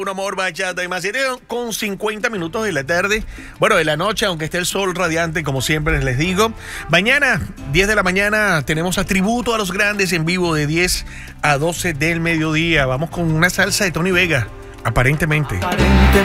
Un amor, bachata y más. Con 50 minutos de la tarde, bueno, de la noche, aunque esté el sol radiante, como siempre les digo. Mañana, 10 de la mañana, tenemos a Tributo a los Grandes en vivo de 10 a 12 del mediodía. Vamos con una salsa de Tony Vega, aparentemente.